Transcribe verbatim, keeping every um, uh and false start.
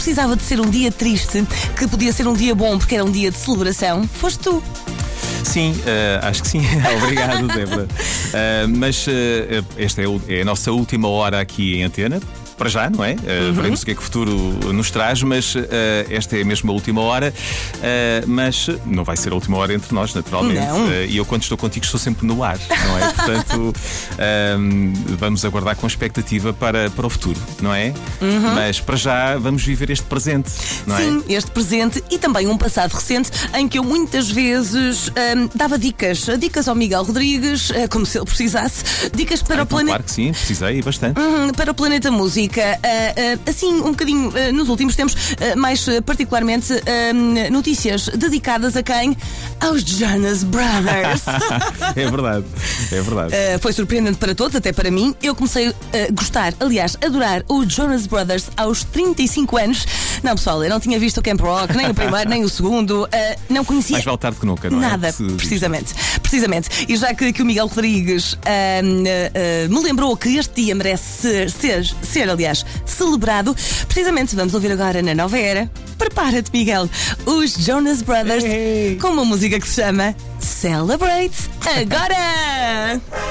precisava de ser um dia triste, que podia ser um dia bom porque era um dia de celebração, foste tu. Sim, uh, acho que sim. Obrigado, Débora. Uh, mas uh, esta é, o, é a nossa última hora aqui em antena. Para já, não é? Uh, uhum. Veremos o que é que o futuro nos traz, mas uh, esta é mesmo a última hora. Uh, mas não vai ser a última hora entre nós, naturalmente. Uh, e eu, quando estou contigo, estou sempre no ar, não é? Portanto, uh, vamos aguardar com expectativa para, para o futuro, não é? Uhum. Mas para já vamos viver este presente, não é? Sim, este presente e também um passado recente em que eu muitas vezes um, dava dicas, dicas ao Miguel Rodrigues, uh, como se ele precisasse, dicas para ah, o então, planeta. Claro que sim, precisei bastante. Uhum, para o Planeta Música. Uh, uh, assim, um bocadinho uh, nos últimos tempos, uh, mais uh, particularmente uh, notícias dedicadas a quem? Aos Jonas Brothers. É verdade, é verdade. Uh, foi surpreendente para todos, até para mim. Eu comecei a uh, gostar, aliás, adorar os Jonas Brothers aos trinta e cinco anos. Não, pessoal, eu não tinha visto o Camp Rock, nem o primeiro, nem o segundo. Uh, não conhecia. Mais vale tarde que nunca, não é? Nada, precisamente. Precisamente. E já que, que o Miguel Rodrigues uh, uh, uh, me lembrou que este dia merece ser, ser, ser, aliás, celebrado, precisamente vamos ouvir agora na Nova Era. Prepara-te, Miguel. Os Jonas Brothers, hey. Com uma música que se chama Celebrate Agora!